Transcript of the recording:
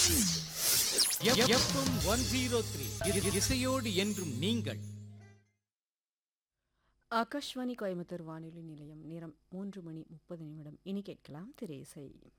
FM 103 இசையோடு என்றும் நீங்கள். ஆகாஷ்வாணி கோயம்புத்தூர் வானொலி நிலையம். நேரம் 3 மணி 30 நிமிடம். இனி கேட்கலாம் திரை இசை.